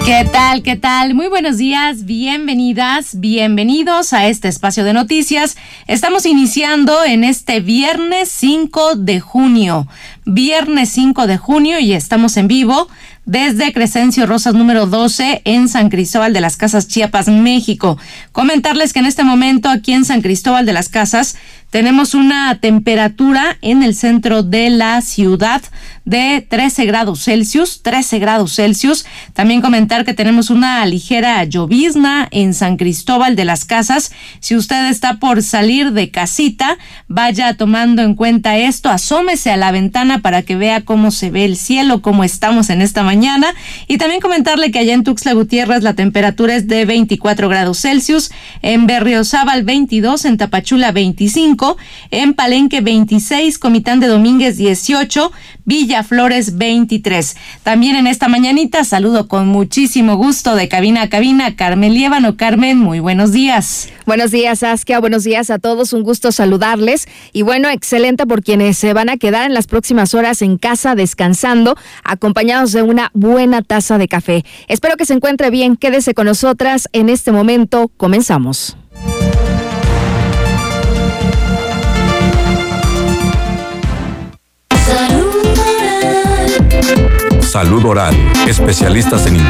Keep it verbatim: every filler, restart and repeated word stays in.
¿Qué tal? ¿Qué tal? Muy buenos días, bienvenidas, bienvenidos a este espacio de noticias. Estamos iniciando en este viernes cinco de junio, viernes cinco de junio y estamos en vivo desde Crescencio Rosas número doce en San Cristóbal de las Casas, Chiapas, México. Comentarles que en este momento aquí en San Cristóbal de las Casas tenemos una temperatura en el centro de la ciudad de trece grados Celsius, trece grados Celsius. También comentar que tenemos una ligera llovizna en San Cristóbal de las Casas. Si usted está por salir de casita, vaya tomando en cuenta esto, asómese a la ventana para que vea cómo se ve el cielo, cómo estamos en esta mañana. Y también comentarle que allá en Tuxtla Gutiérrez la temperatura es de veinticuatro grados Celsius, en Berriozábal veintidós, en Tapachula veinticinco, en Palenque veintiséis, Comitán de Domínguez dieciocho, Villa Flores veintitrés. También en esta mañanita saludo con muchísimo gusto de cabina a cabina Carmen Liévano. Carmen, muy buenos días. Buenos días, Saskia. Buenos días a todos. Un gusto saludarles. Y bueno, excelente por quienes se van a quedar en las próximas horas en casa descansando, acompañados de una buena taza de café. Espero que se encuentre bien. Quédese con nosotras. En este momento comenzamos. Salud Oral. Especialistas en